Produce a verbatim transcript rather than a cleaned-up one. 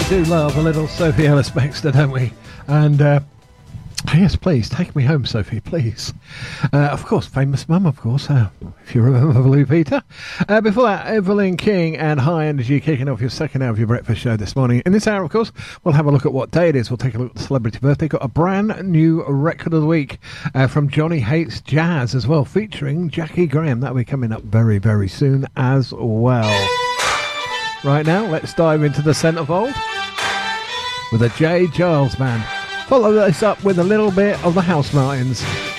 do love a little Sophie Ellis-Bextor, don't we? And uh, yes, please take me home, Sophie, please. Uh, of course, Famous Mum, of course, uh, if you remember Blue Peter. Uh, before that, Evelyn King and High Energy kicking off your second hour of your breakfast show this morning. In this hour, of course, we'll have a look at what day it is. We'll take a look at the celebrity birthday. Got a brand new record of the week uh, from Johnny Hates Jazz as well, featuring Jackie Graham. That'll be coming up very, very soon as well. Right now, let's dive into the centerfold with a J. Giles band. Follow this up with a little bit of the House Martins.